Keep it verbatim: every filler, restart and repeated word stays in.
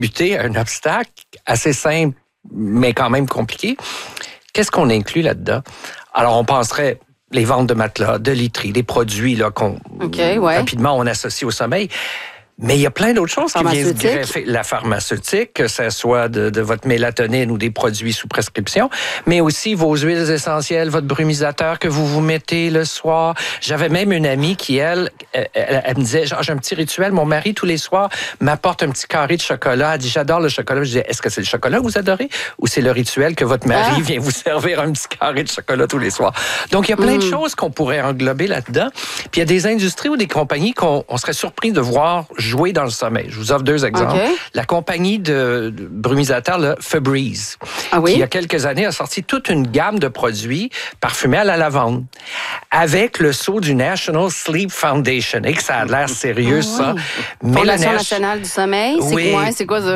buter à un obstacle assez simple, mais quand même compliqué. Qu'est-ce qu'on inclut là-dedans? Alors, on penserait les ventes de matelas, de literie, des produits là, qu'on okay, ouais. rapidement on associe au sommeil. Mais il y a plein d'autres choses qui viennent se greffer. La pharmaceutique, que ce soit de, de votre mélatonine ou des produits sous prescription, mais aussi vos huiles essentielles, votre brumisateur que vous vous mettez le soir. J'avais même une amie qui, elle, elle, elle me disait, genre, j'ai un petit rituel, mon mari, tous les soirs, m'apporte un petit carré de chocolat. Elle dit, j'adore le chocolat. Je disais, est-ce que c'est le chocolat que vous adorez ou c'est le rituel que votre mari ah. vient vous servir un petit carré de chocolat tous les soirs? Donc, il y a plein mmh. de choses qu'on pourrait englober là-dedans. Puis, il y a des industries ou des compagnies qu'on on serait surpris de voir jouer dans le sommeil. Je vous offre deux exemples. Okay. La compagnie de, de brumisateurs, là, Febreze, ah oui? qui il y a quelques années a sorti toute une gamme de produits parfumés à la lavande avec le sceau du National Sleep Foundation. Et que ça a l'air sérieux, ah, ça. Oui. Fondation nationale du sommeil, c'est oui. quoi, c'est quoi ça?